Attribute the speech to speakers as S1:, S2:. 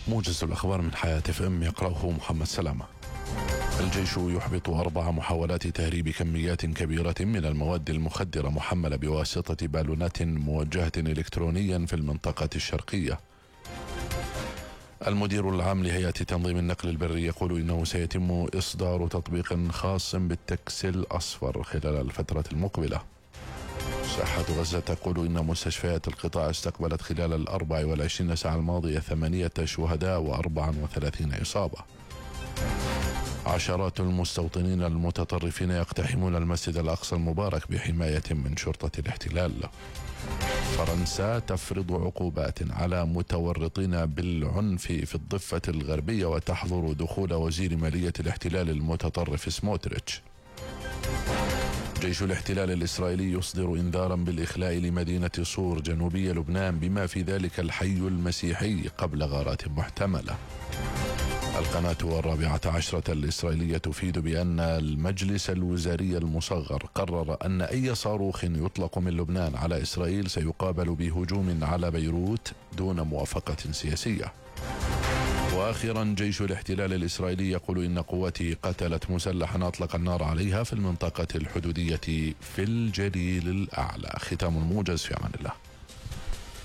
S1: موجز الأخبار من حياة FM يقرأه محمد سلامة. الجيش يحبط 4 محاولات تهريب كميات كبيرة من المواد المخدرة محملة بواسطة بالونات موجهة إلكترونيا في المنطقة الشرقية. المدير العام لهيئة تنظيم النقل البري يقول إنه سيتم إصدار تطبيق خاص بالتكس الأصفر خلال الفترة المقبلة. صحة غزة تقول إن مستشفيات القطاع استقبلت خلال 24 ساعة الماضية 8 شهداء و34 إصابة. عشرات المستوطنين المتطرفين يقتحمون المسجد الأقصى المبارك بحماية من شرطة الاحتلال. فرنسا تفرض عقوبات على متورطين بالعنف في الضفة الغربية وتحظر دخول وزير مالية الاحتلال المتطرف سموتريتش. جيش الاحتلال الإسرائيلي يصدر إنذارا بالإخلاء لمدينة صور جنوبي لبنان بما في ذلك الحي المسيحي قبل غارات محتملة. القناة 14 الإسرائيلية تفيد بأن المجلس الوزاري المصغر قرر أن أي صاروخ يطلق من لبنان على إسرائيل سيقابل بهجوم على بيروت دون موافقة سياسية. وآخرا جيش الاحتلال الإسرائيلي يقول إن قواته قتلت مسلحا أطلق النار عليها في المنطقة الحدودية في الجليل الأعلى. ختام الموجز، في أمان الله.